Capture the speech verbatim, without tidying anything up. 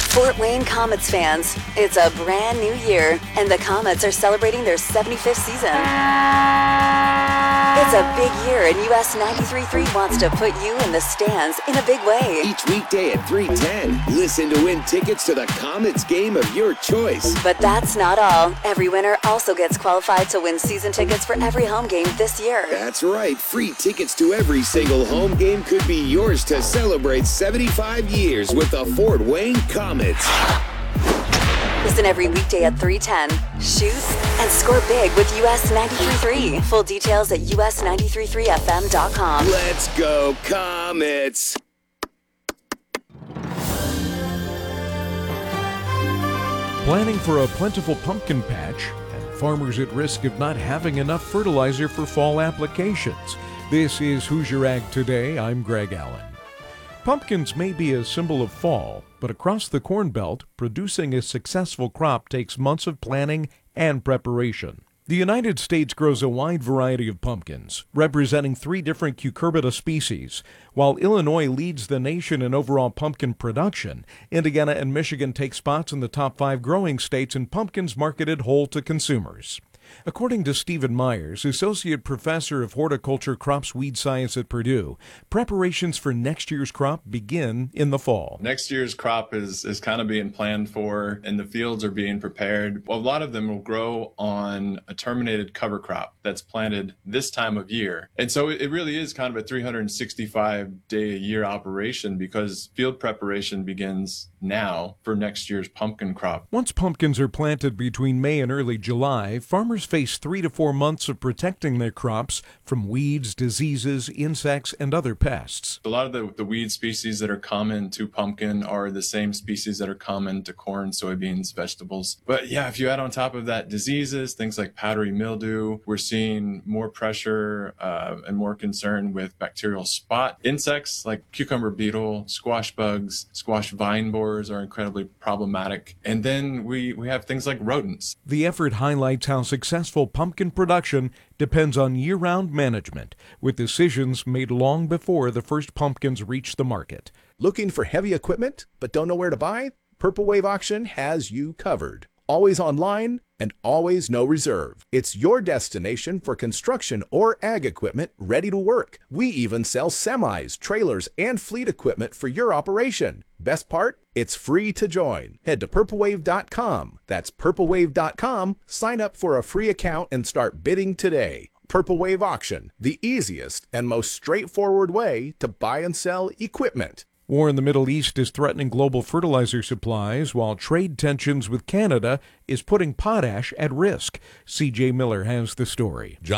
Fort Wayne Komets fans, it's a brand new year, and the Komets are celebrating their seventy-fifth season. It's a big year, and U S ninety-three point three wants to put you in the stands in a big way. Each weekday at three ten, listen to win tickets to the Komets game of your choice. But that's not all. Every winner also gets qualified to win season tickets for every home game this year. That's right. Free tickets to every single home game could be yours to celebrate seventy-five years with the Fort Wayne Komets. Listen every weekday at three ten. Shoot and score big with U S ninety-three point three. Full details at U S ninety-three point three F M dot com. Let's go, Komets! Planning for a plentiful pumpkin patch and farmers at risk of not having enough fertilizer for fall applications. This is Hoosier Ag Today. I'm Greg Allen. Pumpkins may be a symbol of fall, but across the Corn Belt, producing a successful crop takes months of planning and preparation. The United States grows a wide variety of pumpkins, representing three different cucurbita species. While Illinois leads the nation in overall pumpkin production, Indiana and Michigan take spots in the top five growing states in pumpkins marketed whole to consumers. According to Stephen Myers, Associate Professor of Horticulture Crops Weed Science at Purdue, preparations for next year's crop begin in the fall. Next year's crop is, is kind of being planned for, and the fields are being prepared. A lot of them will grow on a terminated cover crop that's planted this time of year. And so it really is kind of a three hundred sixty-five day a year operation because field preparation begins now for next year's pumpkin crop. Once pumpkins are planted between May and early July, farmers face three to four months of protecting their crops from weeds, diseases, insects, and other pests. A lot of the, the weed species that are common to pumpkin are the same species that are common to corn, soybeans, vegetables. But yeah, if you add on top of that diseases, things like powdery mildew, we're seeing more pressure uh, and more concern with bacterial spot. Insects like cucumber beetle, squash bugs, squash vine borers are incredibly problematic. And then we, we have things like rodents. The effort highlights how successful pumpkin production depends on year-round management, with decisions made long before the first pumpkins reach the market. Looking for heavy equipment but don't know where to buy? Purple Wave Auction has you covered. Always online and always no reserve. It's your destination for construction or ag equipment ready to work. We even sell semis, trailers, and fleet equipment for your operation. Best part? It's free to join. Head to purple wave dot com. That's purple wave dot com. Sign up for a free account and start bidding today. Purple Wave Auction, the easiest and most straightforward way to buy and sell equipment. War in the Middle East is threatening global fertilizer supplies, while trade tensions with Canada is putting potash at risk. C J Miller has the story.